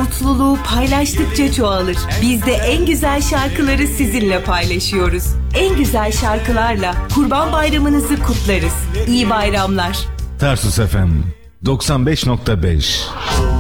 mutluluğu paylaştıkça çoğalır. Biz de en güzel şarkıları sizinle paylaşıyoruz. En güzel şarkılarla Kurban Bayramınızı kutlarız. İyi bayramlar. Tarsus FM 95.5